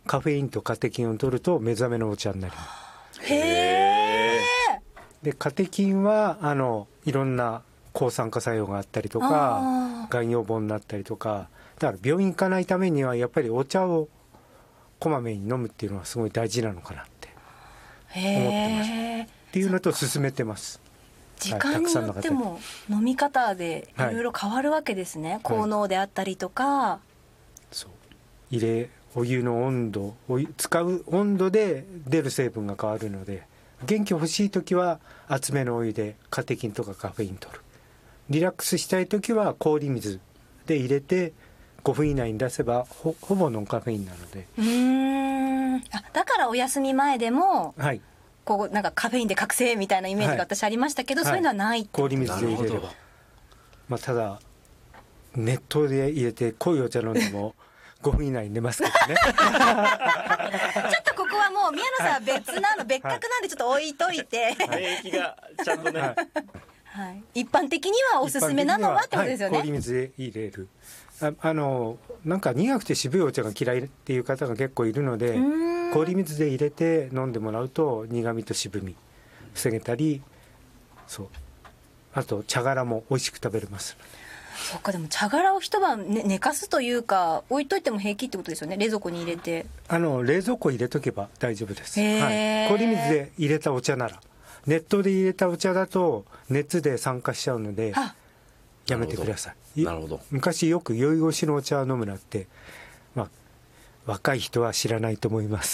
カフェインとカテキンを取ると目覚めのお茶になります。 へえ。 でカテキンはいろんな抗酸化作用があったりとか、がん予防になったりとか、だから病院行かないためにはやっぱりお茶をこまめに飲むっていうのはすごい大事なのかなって思ってます。っていうのと勧めてます。 時間によっても飲み方でいろいろ変わるわけですね、効能であったりとか。 そう、お湯の温度、使う温度で出る成分が変わるので、元気欲しい時は熱めのお湯でカテキンとかカフェイン取る。リラックスしたい時は氷水で入れて5分以内に出せば ほぼノンカフェインなので。 だからお休み前でも、 はい、 こうなんかカフェインで覚醒みたいなイメージが私ありましたけど、そういうのはないって。 氷水で入れれば、ただ熱湯で入れて濃いお茶飲んでも5分以内に寝ますけどね。ちょっとここはもう宮野さんは別格なんでちょっと置いといて、 免疫がちゃんとね、 一般的にはおすすめなのはってことですよね。 氷水で入れる。なんか苦くて渋いお茶が嫌いっていう方が結構いるので、氷水で入れて飲んでもらうと苦みと渋み防げたり、あと茶殻も美味しく食べれます。 そうか、でも茶殻を一晩、寝かすというか置いといても平気ってことですよね。冷蔵庫に入れて。 冷蔵庫入れとけば大丈夫です。氷水で入れたお茶なら。熱湯で入れたお茶だと熱で酸化しちゃうのでやめてください。 なるほど。 昔よく酔い越しのお茶を飲むなって、若い人は知らないと思います。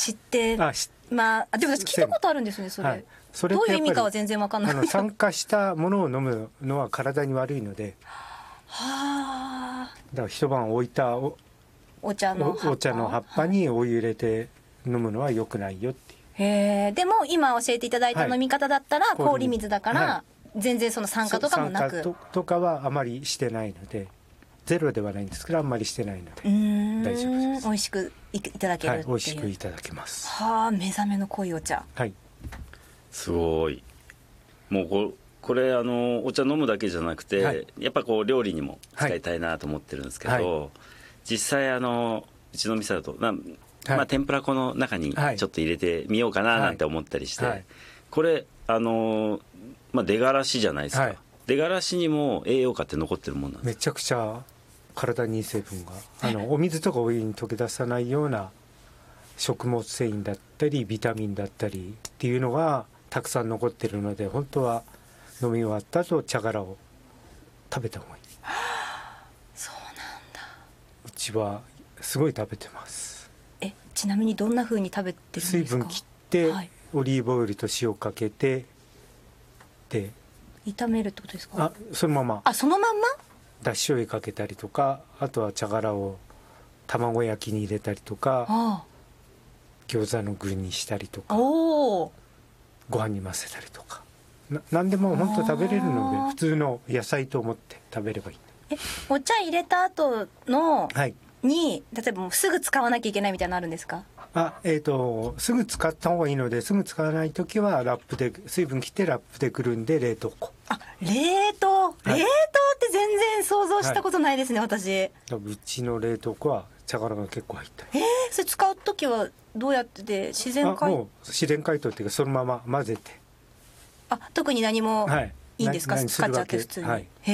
知ってでも私聞いたことあるんですね、それ。それどういう意味かは全然分かんない。 酸化したものを飲むのは体に悪いので、だから一晩置いたお茶の葉っぱにお湯入れて飲むのは良くないよっていう。 でも今教えていただいた飲み方だったら氷水だから全然その酸化とかもなく、 酸化とかはあまりしてないので、ゼロではないんですけどあんまりしてないので大丈夫です。 美味しくいただけるっていう。 美味しくいただけます。 目覚めの濃いお茶。 すごい。もうこれお茶飲むだけじゃなくて、やっぱ料理にも使いたいなと思ってるんですけど、実際うちの店だと天ぷら粉の中にちょっと入れてみようかななんて思ったりして、これ出がらしじゃないですか。出がらしにも栄養価って残ってるもんなんですか？ めちゃくちゃ体にいい成分がお水とかお湯に溶け出さないような食物繊維だったりビタミンだったりっていうのがたくさん残ってるので、本当は飲み終わった後茶殻を食べた方がいい。 そうなんだ。 うちはすごい食べてます。 ちなみにどんな風に食べてるんですか？ 水分切って、オリーブオイルと塩かけてで炒めるってことですか？ そのまま。 そのまんま？ だし醤油かけたりとか、あとは茶殻を卵焼きに入れたりとか、餃子の具にしたりとか、ご飯に混ぜたりとか、何でも本当食べれるので普通の野菜と思って食べればいい。 お茶入れた後の、に例えばすぐ使わなきゃいけないみたいなのあるんですか？ すぐ使った方がいいので、すぐ使わないときはラップで水分切ってラップでくるんで冷凍庫。 冷凍って全然想像したことないですね、私。 うちの冷凍庫は茶殻が結構入ったり。 それ使うときはどうやって自然解凍？ もう自然解凍っていうかそのまま混ぜて。 特に何もいいんですか？使っちゃって普通に。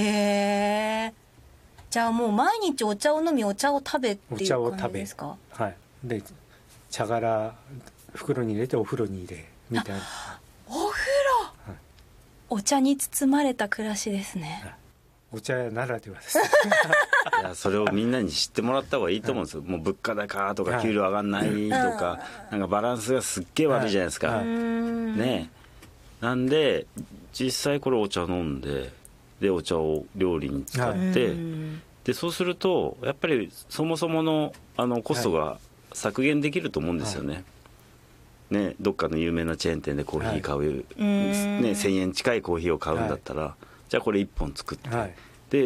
じゃあもう毎日お茶を飲みお茶を食べっていう感じですか？ で茶殻袋に入れてお風呂に入れみたいな。 お風呂、お茶に包まれた暮らしですね。 お茶屋ならではです。いやそれをみんなに知ってもらった方がいいと思うんですよ。もう物価高とか給料上がんないとか、なんかバランスがすっげえ悪いじゃないですか。なんで実際これお茶飲んでお茶を料理に使って、でそうするとやっぱりそもそものコストが削減できると思うんですよね。どっかの有名なチェーン店でコーヒー買う、1000円近いコーヒーを買うんだったら、じゃあこれ1本作って、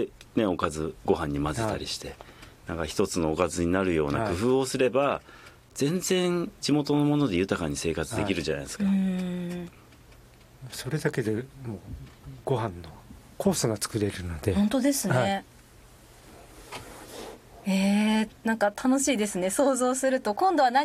で、おかずご飯に混ぜたりして、なんか一つのおかずになるような工夫をすれば、全然地元のもので豊かに生活できるじゃないですか。 それだけでもうご飯のコースが作れるので。 本当ですね。なんか楽しいですね。想像すると今度は